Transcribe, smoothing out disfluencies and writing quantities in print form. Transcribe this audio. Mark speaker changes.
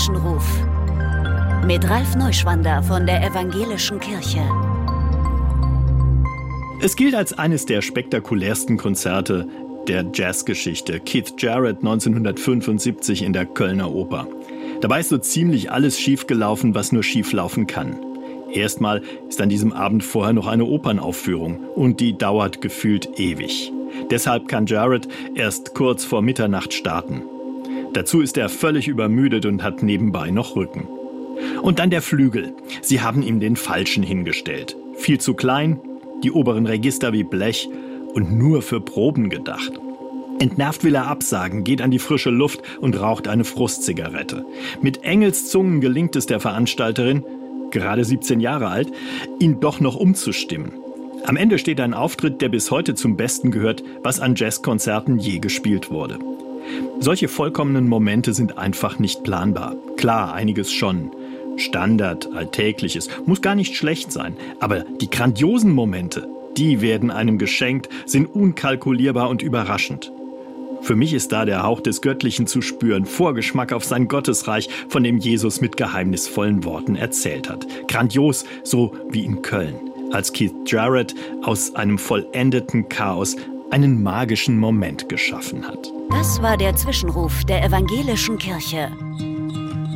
Speaker 1: Zwischenruf. Mit Ralf Neuschwander von der Evangelischen Kirche.
Speaker 2: Es gilt als eines der spektakulärsten Konzerte der Jazzgeschichte. Keith Jarrett 1975 in der Kölner Oper. Dabei ist so ziemlich alles schiefgelaufen, was nur schieflaufen kann. Erstmal ist an diesem Abend vorher noch eine Opernaufführung und die dauert gefühlt ewig. Deshalb kann Jarrett erst kurz vor Mitternacht starten. Dazu ist er völlig übermüdet und hat nebenbei noch Rücken. Und dann der Flügel. Sie haben ihm den falschen hingestellt. Viel zu klein, die oberen Register wie Blech und nur für Proben gedacht. Entnervt will er absagen, geht an die frische Luft und raucht eine Frustzigarette. Mit Engelszungen gelingt es der Veranstalterin, gerade 17 Jahre alt, ihn doch noch umzustimmen. Am Ende steht ein Auftritt, der bis heute zum Besten gehört, was an Jazzkonzerten je gespielt wurde. Solche vollkommenen Momente sind einfach nicht planbar. Klar, einiges schon. Standard, Alltägliches, muss gar nicht schlecht sein. Aber die grandiosen Momente, die werden einem geschenkt, sind unkalkulierbar und überraschend. Für mich ist da der Hauch des Göttlichen zu spüren, Vorgeschmack auf sein Gottesreich, von dem Jesus mit geheimnisvollen Worten erzählt hat. Grandios, so wie in Köln, als Keith Jarrett aus einem vollendeten Chaos einen magischen Moment geschaffen hat.
Speaker 1: Das war der Zwischenruf der Evangelischen Kirche.